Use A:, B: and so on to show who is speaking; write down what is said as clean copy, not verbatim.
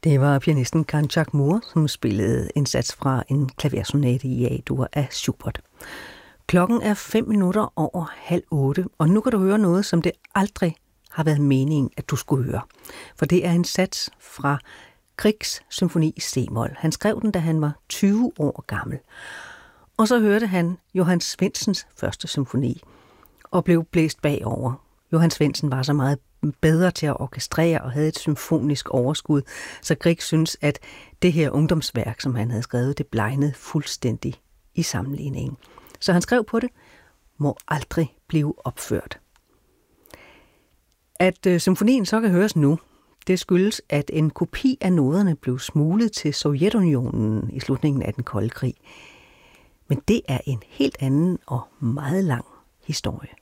A: Det var pianisten Kanchak Moore, som spillede en sats fra en klaversonate i A-dur af Schubert. Klokken er 7:05, og nu kan du høre noget, som det aldrig har været meningen, at du skulle høre. For det er en sats fra Griegs symfoni i C-mol. Han skrev den, da han var 20 år gammel. Og så hørte han Johann Svendsens første symfoni og blev blæst bagover. Johann Svendsen var så meget bedre til at orkestrere og havde et symfonisk overskud, så Grieg synes, at det her ungdomsværk, som han havde skrevet, det blegnede fuldstændig i sammenligningen. Så han skrev på det, må aldrig blive opført. At symfonien så kan høres nu, det skyldes, at en kopi af noderne blev smuglet til Sovjetunionen i slutningen af den kolde krig. Men det er en helt anden og meget lang historie.